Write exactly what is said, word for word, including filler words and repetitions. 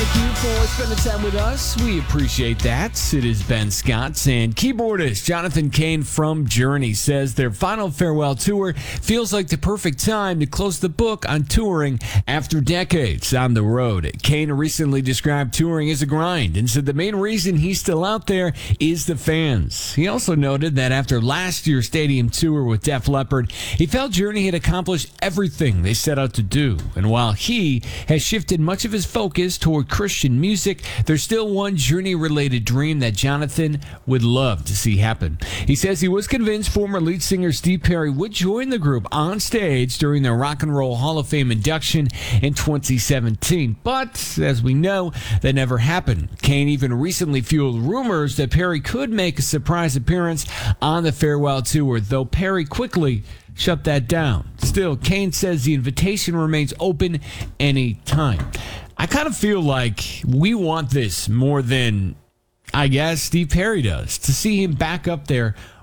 Thank you for spending time with us. We appreciate that. It is Ben Scott, and keyboardist Jonathan Cain from Journey says their final farewell tour feels like the perfect time to close the book on touring after decades on the road. Cain recently described touring as a grind and said the main reason he's still out there is the fans. He also noted that after last year's stadium tour with Def Leppard, he felt Journey had accomplished everything they set out to do. And while he has shifted much of his focus toward Christian music, there's still one Journey-related dream that Jonathan would love to see happen. He says he was convinced former lead singer Steve Perry would join the group on stage during their Rock and Roll Hall of Fame induction in twenty seventeen. But, as we know, that never happened. Cain even recently fueled rumors that Perry could make a surprise appearance on the farewell tour, though Perry quickly shut that down. Still, Cain says the invitation remains open any time. I kind of feel like we want this more than, I guess, Steve Perry does, to see him back up there